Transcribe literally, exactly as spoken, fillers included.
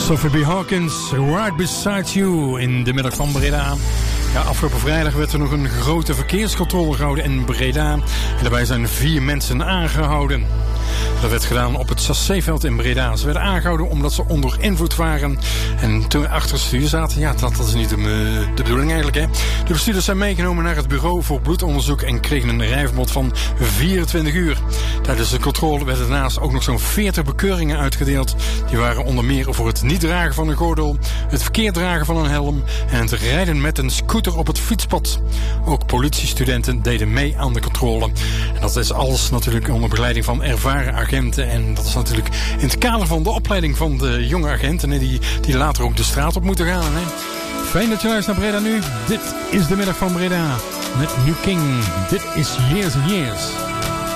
Sophie B. Hawkins, Right Beside You in de middag van Breda. Ja, afgelopen vrijdag werd er nog een grote verkeerscontrole gehouden in Breda. En daarbij zijn vier mensen aangehouden. Dat werd gedaan op het Chasséveld in Breda. Ze werden aangehouden omdat ze onder invloed waren. En toen we achter het stuur zaten, ja, dat, dat is niet de, de bedoeling eigenlijk, hè. De bestuurders zijn meegenomen naar het bureau voor bloedonderzoek en kregen een rijverbod van vierentwintig uur. Tijdens de controle werden daarnaast ook nog zo'n veertig bekeuringen uitgedeeld. Die waren onder meer voor het niet dragen van een gordel, het verkeerd dragen van een helm en het rijden met een scooter op het fietspad. Ook politiestudenten deden mee aan de controle. En dat is alles natuurlijk onder begeleiding van ervaren agenten. En dat is natuurlijk in het kader van de opleiding van de jonge agenten, hè, die, die later ook de straat op moeten gaan. Hè. Fijn dat je luistert naar Breda Nu. Dit is de middag van Breda met New King. Dit is Years and Years.